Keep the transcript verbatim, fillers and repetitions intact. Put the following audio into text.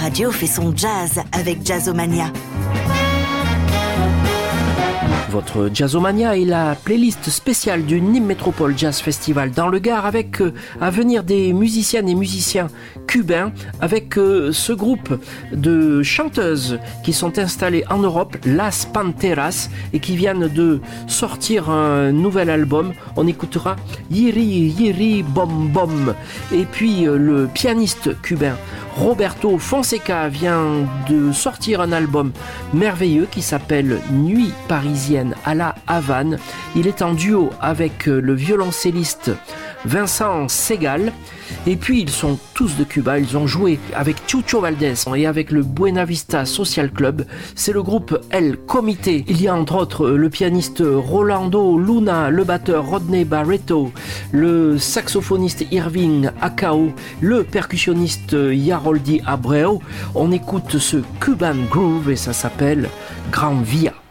radio fait son jazz avec Jazzomania. Votre Jazzomania est la playlist spéciale du Nîmes Métropole Jazz Festival dans le Gard avec euh, à venir des musiciennes et musiciens cubains avec euh, ce groupe de chanteuses qui sont installées en Europe, Las Panteras, et qui viennent de sortir un nouvel album. On écoutera Yiri Yiri Bom Bom. Et puis euh, le pianiste cubain Roberto Fonseca vient de sortir un album merveilleux qui s'appelle Nuit parisienne à la Havane. Il est en duo avec le violoncelliste Vincent Segal. Et puis ils sont tous de Cuba, ils ont joué avec Chucho Valdés et avec le Buena Vista Social Club. C'est le groupe El Comité. Il y a entre autres le pianiste Rolando Luna, le batteur Rodney Barreto, le saxophoniste Irving Acao, le percussionniste Yaroldi Abreu. On écoute ce Cuban Groove et ça s'appelle Gran Via.